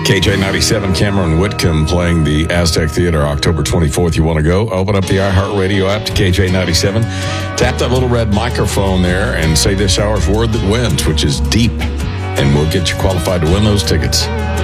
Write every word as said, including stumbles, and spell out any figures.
K J ninety-seven, Cameron Whitcomb playing the Aztec Theater October twenty-fourth. You want to go? Open up the iHeartRadio app to K J ninety-seven. Tap that little red microphone there and say this hour's word that wins, which is deep. And we'll get you qualified to win those tickets.